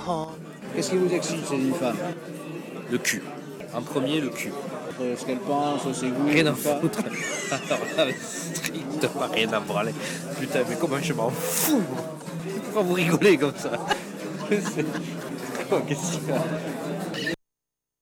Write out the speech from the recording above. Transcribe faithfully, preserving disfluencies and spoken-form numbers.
Qu'est-ce qui vous excite chez une femme? Le cul. En premier, le cul. Euh, Ce qu'elle pense, ses goûts, Rien à tout ça. foutre. Alors là, strictement rien à branler. Putain, mais comment je m'en fous, moi. Pourquoi vous rigolez comme ça? C'est- Oh, qu'est-ce qu'il y a?